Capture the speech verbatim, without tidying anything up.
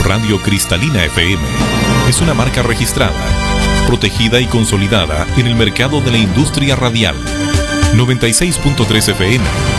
Radio Cristalina F M es una marca registrada, protegida y consolidada en el mercado de la industria radial. noventa y seis punto tres F M